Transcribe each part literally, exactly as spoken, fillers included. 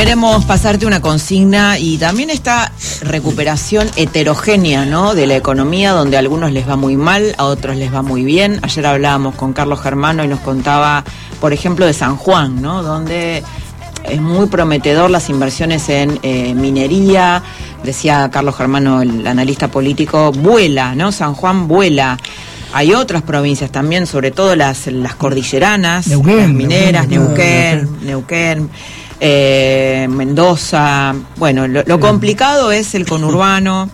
Queremos pasarte una consigna y también esta recuperación heterogénea, ¿no?, de la economía, donde a algunos les va muy mal, a otros les va muy bien. Ayer hablábamos con Carlos Germano y nos contaba, por ejemplo, de San Juan, ¿no?, donde es muy prometedor las inversiones en eh, minería. Decía Carlos Germano, el analista político, vuela, ¿no? San Juan vuela. Hay otras provincias también, sobre todo las, las cordilleranas, Neuquén, las mineras, Neuquén, Neuquén, Neuquén, eh, Mendoza. Bueno, lo, lo complicado es el conurbano,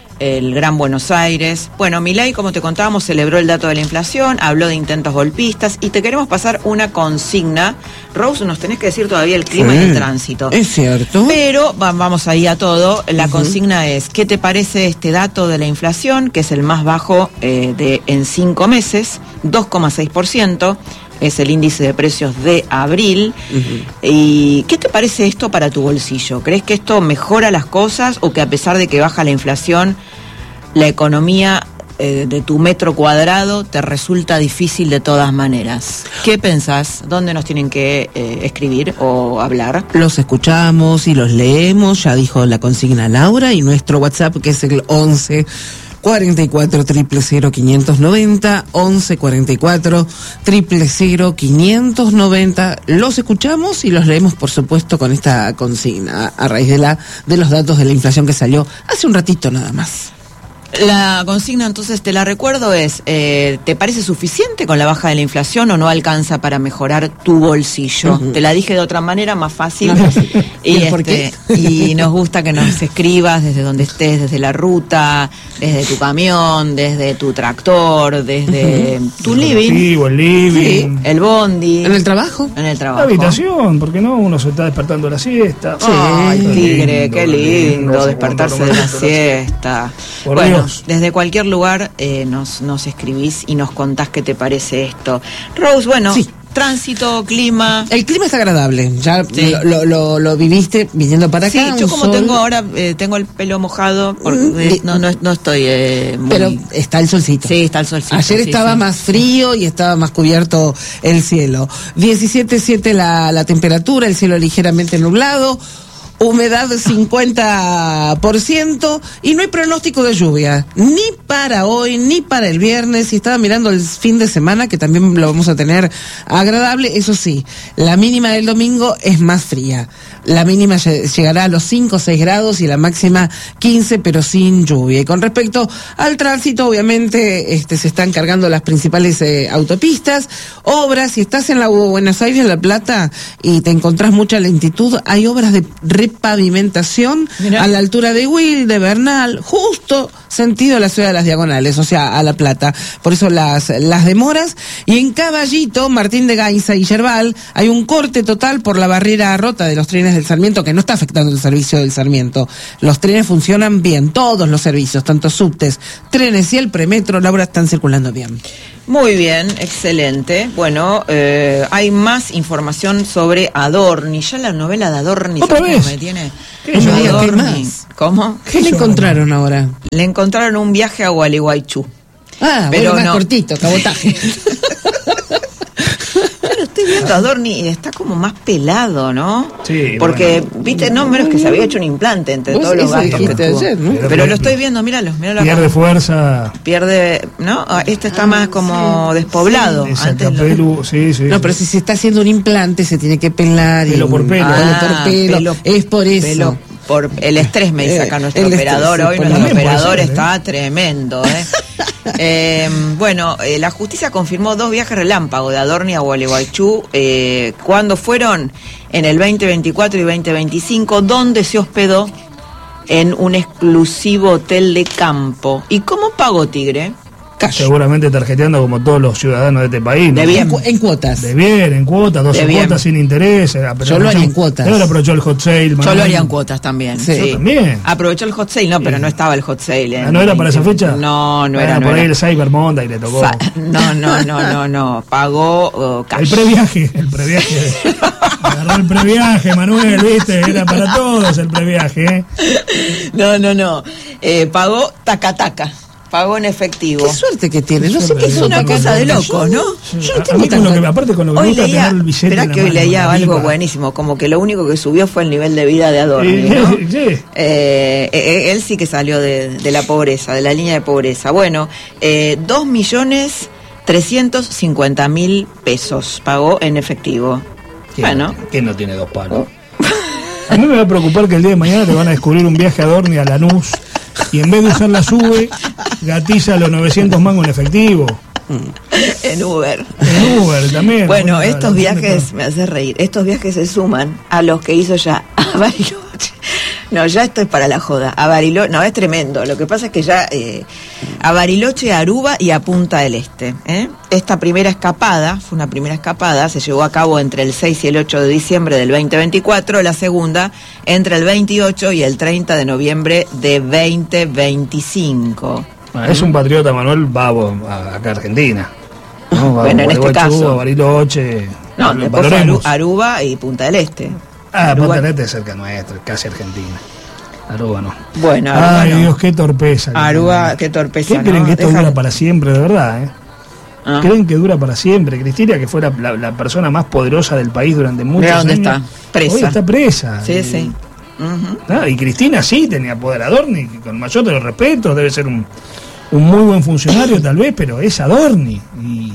el Gran Buenos Aires. Bueno, Milei, como te contábamos, celebró el dato de la inflación, habló de intentos golpistas y te queremos pasar una consigna. Rose, nos tenés que decir todavía el clima sí, y el tránsito. Es cierto. Pero va, vamos ahí a todo. La uh-huh. consigna es, ¿qué te parece este dato de la inflación, que es el más bajo eh, de en cinco meses, dos coma seis por ciento? Es el índice de precios de abril. Uh-huh. ¿Y qué te parece esto para tu bolsillo? ¿Crees que esto mejora las cosas o que a pesar de que baja la inflación, la economía eh, de tu metro cuadrado te resulta difícil de todas maneras? ¿Qué pensás? ¿Dónde nos tienen que eh, escribir o hablar? Los escuchamos y los leemos, ya dijo la consigna Laura, y nuestro WhatsApp, que es el once cuarenta y cuatro, cero cero cero, quinientos noventa, once cuarenta y cuatro, cero cero cero, quinientos noventa. Los escuchamos y los leemos, por supuesto, con esta consigna, a raíz de la de los datos de la inflación que salió hace un ratito nada más. La consigna, entonces, te la recuerdo, es, eh, ¿te parece suficiente con la baja de la inflación o no alcanza para mejorar tu bolsillo? Uh-huh. Te la dije de otra manera, más fácil. y, este, ¿por qué? Y nos gusta que nos escribas desde donde estés, desde la ruta, desde tu camión, desde tu tractor, desde uh-huh. tu living. El living. Sí, el bondi. ¿En el trabajo? En el trabajo. La habitación, porque no, uno se está despertando de la siesta. Sí. Ay, tigre, qué lindo, lindo despertarse de la siesta. Por bueno, Dios. Desde cualquier lugar eh, nos, nos escribís y nos contás qué te parece esto. Rose, bueno, sí. Tránsito, clima. El clima es agradable, ya sí. lo, lo, lo, lo viviste viniendo para acá. Sí, yo como sol. tengo ahora, eh, tengo el pelo mojado, porque, eh, no, no, no estoy eh, muy... Pero está el solcito. Sí, está el solcito. Ayer sí, estaba sí. más frío y estaba más cubierto el cielo. diecisiete punto siete la, la temperatura, el cielo ligeramente nublado. Humedad cincuenta por ciento y no hay pronóstico de lluvia, ni para hoy, ni para el viernes. Y estaba mirando el fin de semana, que también lo vamos a tener agradable. Eso sí, la mínima del domingo es más fría. La mínima llegará a los cinco o seis grados y la máxima quince, pero sin lluvia. Y con respecto al tránsito, obviamente este, se están cargando las principales eh, autopistas, obras. Si estás en la Buenos Aires, La Plata, y te encontrás mucha lentitud, hay obras de repavimentación Mirá. a la altura de Will, de Bernal, justo sentido a la ciudad de las Diagonales, o sea, a La Plata. Por eso las, las demoras. Y en Caballito, Martín de Gainza y Yerbal, hay un corte total por la barrera rota de los trenes del Sarmiento, que no está afectando el servicio del Sarmiento. Los trenes funcionan bien, todos los servicios, tanto subtes, trenes y el premetro, Laura, están circulando bien. Muy bien, excelente. Bueno, eh, hay más información sobre Adorni. Ya la novela de Adorni, ¿otra vez? Me tiene? ¿Qué, Adorni. ¿Qué más? ¿Cómo? ¿Qué le encontraron ahora? Le encontraron un viaje a Gualeguaychú. Ah, pero bueno, más no. cortito, cabotaje. Estoy viendo a Adorni y está como más pelado, ¿no? Sí. Porque, bueno. viste, no menos que se había hecho un implante entre todos los gastos que tuvo. Ayer, ¿no? Pero, pero lo estoy viendo, míralo, míralo acá. Pierde fuerza. Pierde, ¿no? Este está más como sí, despoblado. Sí, Antes pelu, lo... sí, sí. No, pero si se está haciendo un implante se tiene que pelar. Pelo y... por pelo. Ah, por pelo. pelo. Es por eso. Pelo por el estrés, me dice acá nuestro el operador. Estrés, Hoy nuestro operador ser, está ¿eh? tremendo, ¿eh? eh, bueno, eh, la justicia confirmó dos viajes relámpago de Adorni a Gualeguaychú. Eh, ¿Cuándo fueron? En el veinte veinticuatro y veinte veinticinco, donde se hospedó en un exclusivo hotel de campo. ¿Y cómo pagó, Tigre? Cash. Seguramente tarjeteando como todos los ciudadanos de este país, ¿no? De bien. En, en cuotas. De bien, en cuotas, doce cuotas sin interés. Yo lo haría en cuotas. Pero aprovechó el hot sale. Yo man. lo haría en cuotas también. Sí. Yo también. Aprovechó el hot sale, no, pero sí. no estaba el hot sale. En, ¿No era para esa fecha? No, no bueno, era. No por era. ahí el Cyber Monday le tocó. Sa- no, no, no, no, no. Pagó uh, cash. El previaje, el previaje. Agarró el previaje, Manuel, viste, era para todos el previaje. ¿eh? No, no, no. Eh, pagó taca taca. Pagó en efectivo. Qué suerte que tiene. No sé qué Es una cosa de locos, ¿no? Sí. Yo no A- a tengo mí con lo tanta- que, aparte con lo que me Hoy gusta leía, tener el billete esperá en la que hoy mano, leía la algo pipa. buenísimo, como que lo único que subió fue el nivel de vida de Adorni, ¿no? Sí, sí. Eh, eh, él sí que salió de, de la pobreza, de la línea de pobreza. Bueno, eh, dos millones trescientos cincuenta mil pesos pagó en efectivo. ¿Quién Bueno, no, ¿quién no tiene dos palos? A mí me va a preocupar que el día de mañana te van a descubrir un viaje a Dorni a Lanús y en vez de usar la SUBE, gatilla los novecientos mangos en efectivo. en Uber. En Uber también. Bueno, la- estos la- viajes, me hace reír, estos viajes se suman a los que hizo ya a Bariloche. No, ya esto es para la joda. A Bariloche, no, es tremendo. Lo que pasa es que ya eh, a Bariloche, a Aruba y a Punta del Este. ¿eh? Esta primera escapada, fue una primera escapada, se llevó a cabo entre el seis y el ocho de diciembre del veinte veinticuatro, la segunda entre el veintiocho y el treinta de noviembre de veinte veinticinco. Bueno, es un patriota, Manuel, va a- acá a Argentina. ¿no? Va Bueno, a en este Gualeguaychú, caso. a Bariloche. No, lo después fue Aru- valoremos. Aruba y Punta del Este. Ah, Aruba- Punta del Este es cerca nuestra, casi Argentina. Aruba no. Bueno, Aruba Ay, no. Dios, qué torpeza. que Aruba, tienen. qué torpeza. ¿Qué creen ¿no? que esto Deja- dura para siempre, de verdad? ¿eh? Ah. ¿Creen que dura para siempre? Cristina, que fue la, la- la persona más poderosa del país durante muchos Mira dónde años. está, presa. Hoy está presa. Sí, Y- sí. Ujú. Ah, y Cristina sí tenía poder. Adorni, que con mayor de los respetos, debe ser un, un muy buen funcionario tal vez, pero es Adorni. Y, y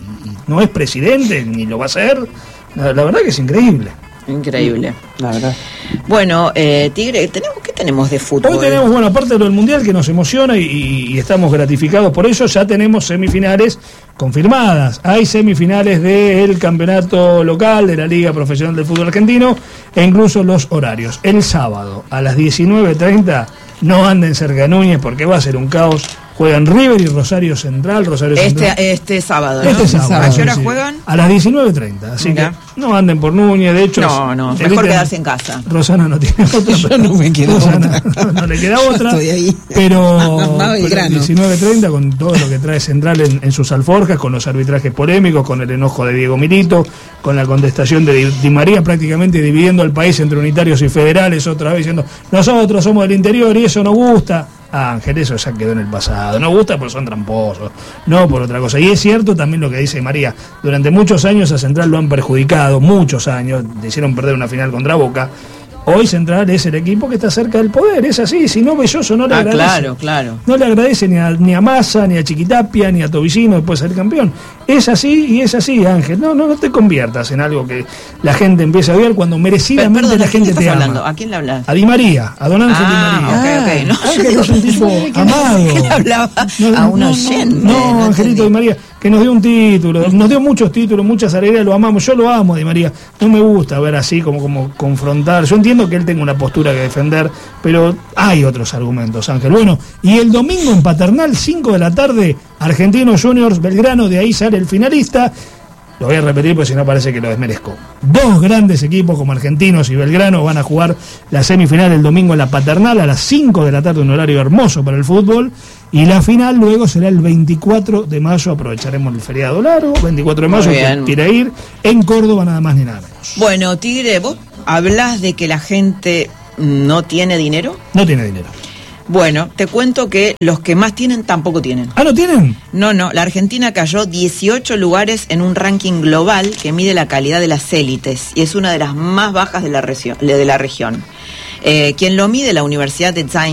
no es presidente, ni lo va a ser. La, la verdad que es increíble. Increíble. La verdad. Bueno, eh, Tigre, ¿tenemos, ¿qué tenemos de fútbol? Hoy tenemos, bueno, aparte de lo del Mundial que nos emociona y, y- y estamos gratificados por eso, ya tenemos semifinales confirmadas. Hay semifinales del campeonato local de la Liga Profesional del Fútbol Argentino e incluso los horarios. El sábado a las diecinueve treinta no anden cerca de Núñez porque va a ser un caos. Juegan River y Rosario Central. Rosario Central. Este, este sábado, ¿no? Este sábado, ¿A sí, qué hora sí. juegan? A las diecinueve treinta. Así Mira. que no anden por Núñez. De hecho, No, no, se mejor eviten- quedarse en casa. Rosana no tiene otra. Yo pero- no me queda Rosana otra. No, no le queda otra. Estoy ahí. Pero, Más pero Belgrano. diecinueve treinta con todo lo que trae Central en, en sus alforjas, con los arbitrajes polémicos, con el enojo de Diego Milito, con la contestación de Di, Di María prácticamente dividiendo al país entre unitarios y federales, otra vez diciendo nosotros somos del interior y eso nos gusta. Ah, Ángel, eso ya quedó en el pasado. No gusta porque son tramposos, no por otra cosa. Y es cierto también lo que dice María. Durante muchos años a Central lo han perjudicado, muchos años. Le hicieron perder una final contra Boca. Hoy Central es el equipo que está cerca del poder, es así. Si no, Belloso no le Ah, agradece. claro, claro. No le agradece ni a, ni a Massa, ni a Chiquitapia, ni a Tobillino después de ser campeón. Es así y es así, Ángel. No, no, no te conviertas en algo que la gente empieza a ver cuando merecidamente Perdón, la ¿a quién gente estás te hablando? ama. ¿A quién le hablas? A Di María, a Don Ángel Di Ah, María. ok, ok. No, Ángel es un tipo amado. ¿Qué le hablaba? No, A un no, oyente. No, Angelito entendí. Di María, que nos dio un título, nos dio muchos títulos, muchas alegrías, lo amamos. Yo lo amo, Di María. No me gusta ver así como, como confrontar. Yo entiendo que él tenga una postura que defender, pero hay otros argumentos, Ángel. Bueno, y el domingo en Paternal, cinco de la tarde, Argentinos Juniors, Belgrano, de ahí sale el finalista. Lo voy a repetir porque si no parece que lo desmerezco. Dos grandes equipos como Argentinos y Belgrano van a jugar la semifinal el domingo en la Paternal a las cinco de la tarde, un horario hermoso para el fútbol. Y la final luego será el veinticuatro de mayo, aprovecharemos el feriado largo, veinticuatro de mayo, Muy que bien. quiere ir, en Córdoba nada más ni nada menos. Bueno, Tigre, ¿vos hablás de que la gente no tiene dinero? No tiene dinero. Bueno, te cuento que los que más tienen tampoco tienen. ¿Ah, no tienen? No, no, la Argentina cayó dieciocho lugares en un ranking global que mide la calidad de las élites y es una de las más bajas de la, región, de la región. Eh, quien lo mide, la Universidad de Zhang